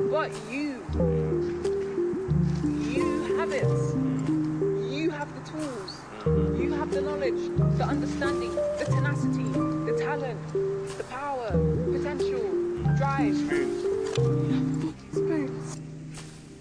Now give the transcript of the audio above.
But you have it. You have the tools. You have the knowledge, the understanding, the tenacity, the talent, the power, potential, drive. Experience.